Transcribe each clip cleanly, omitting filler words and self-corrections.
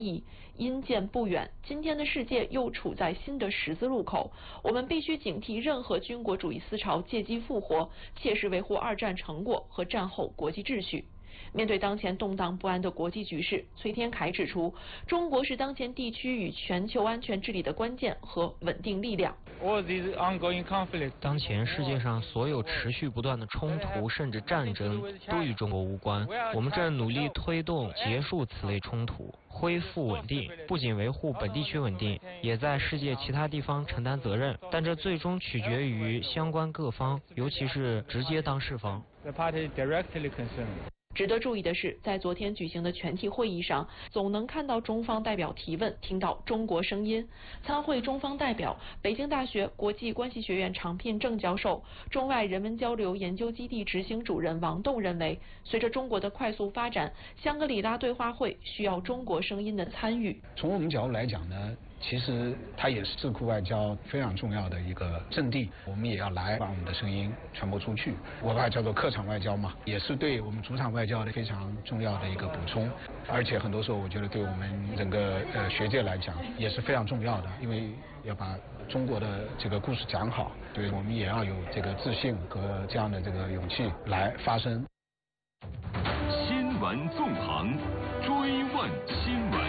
因见不远，今天的世界又处在新的十字路口，我们必须警惕任何军国主义思潮借机复活，切实维护二战成果和战后国际秩序。面对当前动荡不安的国际局势，崔天凯指出，中国是当前地区与全球安全治理的关键和稳定力量。 当前世界上所有持续不断的冲突甚至战争都与中国无关，我们正努力推动结束此类冲突，恢复稳定，不仅维护本地区稳定，也在世界其他地方承担责任，但这最终取决于相关各方，尤其是直接当事方。 值得注意的是，在昨天举行的全体会议上，总能看到中方代表提问，听到中国声音。参会中方代表、北京大学国际关系学院常聘正教授、中外人文交流研究基地执行主任王栋认为，随着中国的快速发展，香格里拉对话会需要中国声音的参与。 从我们角度来讲呢，其实它也是智库外交非常重要的一个阵地，我们也要来把我们的声音传播出去。我把它叫做客场外交嘛，也是对我们主场外交的非常重要的一个补充。而且很多时候，我觉得对我们整个学界来讲也是非常重要的，因为要把中国的这个故事讲好，对我们也要有这个自信和这样的这个勇气来发声。 新闻纵横，追问新闻。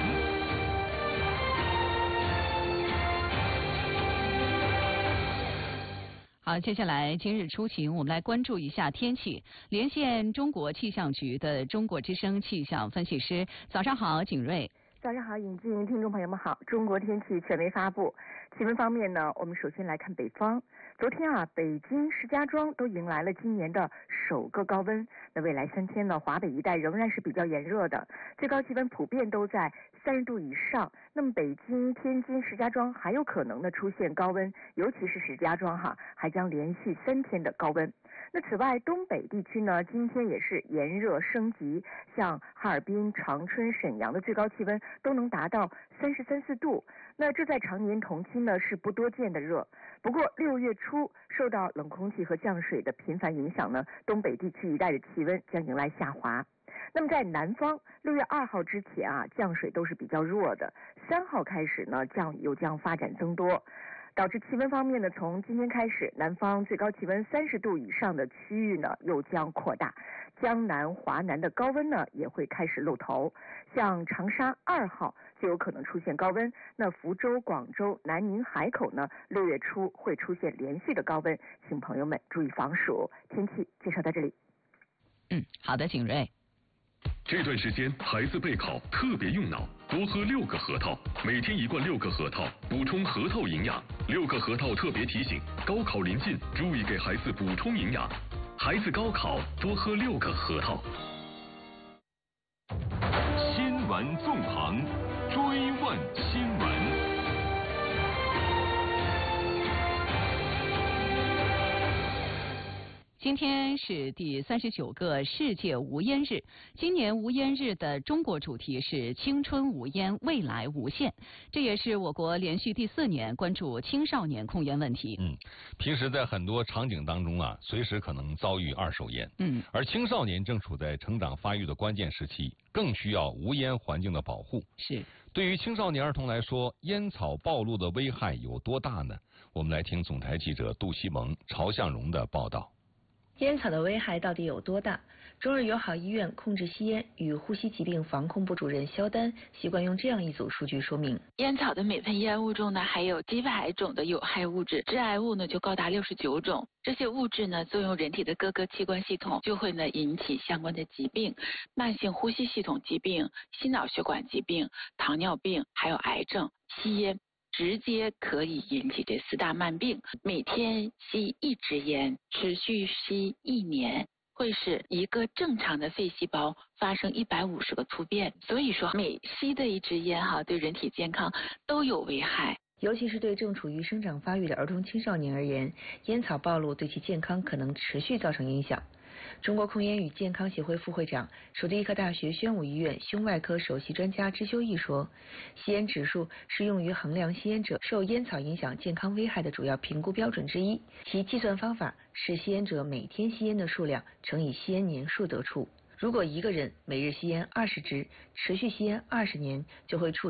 好，接下来今日出行，我们来关注一下天气。连线中国气象局的中国之声气象分析师，早上好，景瑞。 早上好，尹静，听众朋友们好。中国天气权威发布，气温方面呢，我们首先来看北方。昨天北京、石家庄都迎来了今年的首个高温。那未来3天呢，华北一带仍然是比较炎热的，最高气温普遍都在30度以上。那么北京、天津、石家庄还有可能呢出现高温，尤其是石家庄还将连续3天的高温。那此外，东北地区呢，今天也是炎热升级，像哈尔滨、长春、沈阳的最高气温都能达到33、4度。那这在常年同期呢是不多见的热。不过6月初受到冷空气和降水的频繁影响呢，东北地区一带的气温将迎来下滑。那么在南方，6月2号之前降水都是比较弱的，3号开始呢降雨又将发展增多。导致气温方面呢，从今天开始，南方最高气温30度以上的区域呢又将扩大，江南、华南的高温呢也会开始露头。像长沙2号就有可能出现高温，那福州、广州、南宁、海口呢6月初会出现连续的高温，请朋友们注意防暑。天气介绍到这里。 好的，景瑞。 这段时间孩子备考特别用脑，多喝6个核桃，每天1罐6个核桃，补充核桃营养。6个核桃特别提醒，高考临近，注意给孩子补充营养。孩子高考多喝6个核桃。新闻纵横，追问新闻。 今天是第39个世界无烟日，今年无烟日的中国主题是青春无烟，未来无限。这也是我国连续第4年关注青少年控烟问题。 平时在很多场景当中随时可能遭遇2手烟。而青少年正处在成长发育的关键时期，更需要无烟环境的保护。 是。 对于青少年儿童来说，烟草暴露的危害有多大呢？我们来听总台记者杜西蒙、曹向荣的报道。 烟草的危害到底有多大？中日友好医院控制吸烟与呼吸疾病防控部主任肖丹习惯用这样一组数据说明： 烟草的每份烟雾中呢，含有几百种的有害物质，致癌物呢就高达69种。这些物质呢，作用人体的各个器官系统，就会呢引起相关的疾病，慢性呼吸系统疾病、心脑血管疾病、糖尿病，还有癌症。吸烟直接可以引起这4大慢病。每天吸1支烟，持续吸1年，会使一个正常的肺细胞发生150个突变。所以说，每吸的1支烟对人体健康都有危害。 尤其是对正处于生长发育的儿童青少年而言，烟草暴露对其健康可能持续造成影响。中国控烟与健康协会副会长、首都医科大学宣武医院胸外科首席专家支修义说，吸烟指数是用于衡量吸烟者受烟草影响健康危害的主要评估标准之一，其计算方法是吸烟者每天吸烟的数量乘以吸烟年数得出。如果一个人每日吸烟20支，持续吸烟20年，就会触